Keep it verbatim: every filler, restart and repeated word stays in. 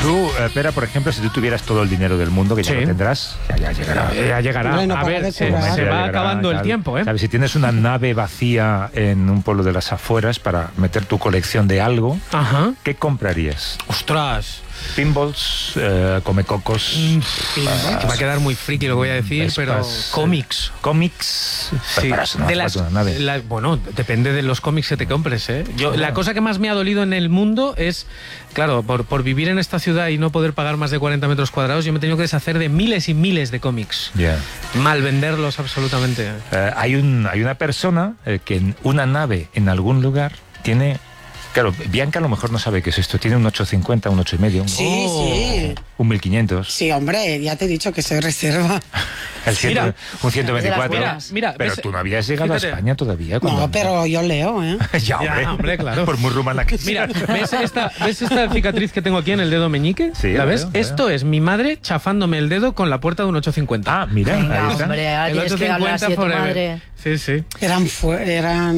Tú, eh, Pera, por ejemplo, si tú tuvieras todo el dinero del mundo, que ya Sí. lo tendrás, ya, ya llegará. Eh, Ya llegará. Bueno, a para ver, de se, currar. se Ya va llegará, acabando el tal. tiempo, ¿eh? ¿Sabes? Si tienes una nave vacía en un pueblo de las afueras para meter tu colección de algo, Ajá. ¿qué comprarías? Ostras. Pinballs, eh, comecocos, Que va a quedar muy friki lo que voy a decir, Vespas, pero eh, cómics. cómics. Sí, Para eso no de hace las, falta una nave. la- bueno, depende de los cómics que te compres, ¿eh? Yo, la cosa que más me ha dolido en el mundo es, claro, por, por vivir en esta ciudad y no poder pagar más de cuarenta metros cuadrados, yo me he tenido que deshacer de miles y miles de cómics. Ya. Mal venderlos absolutamente. Eh, hay, un, hay una persona eh, que en una nave en algún lugar tiene... Claro, Bianca a lo mejor no sabe qué es esto. Tiene un ochocientos cincuenta, un ocho y medio, un, Sí, sí. un mil quinientos, Sí, hombre, ya te he dicho que soy reserva. el cien, Mira. un ciento veinticuatro. Mira, mira, pero ves- tú no habías llegado fíjate. a España todavía. cuando- No, pero yo leo, ¿eh? ya, hombre. Ya, hombre, claro. Por muy rumana que Mira, sea. ¿ves esta, ¿ves esta cicatriz que tengo aquí en el dedo meñique? Sí, ¿La la ves? veo, la Esto es mi madre chafándome el dedo con la puerta de un ochocientos cincuenta. Ah, mira, Venga, ahí está. hombre, ahora El tienes que darle así a tu forever. madre. Sí, sí. Eran, fue- eran